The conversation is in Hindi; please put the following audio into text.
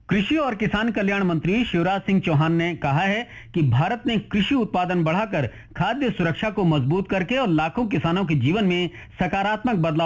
कृषि और किसान कल्याण मंत्री शिवराज सिंह चौहान ने कहा है कि भारत ने कृषि उत्पादन बढ़ाकर खाद्य सुरक्षा को मजबूत करके और लाखों किसानों के जीवन में सकारात्मक बदलाव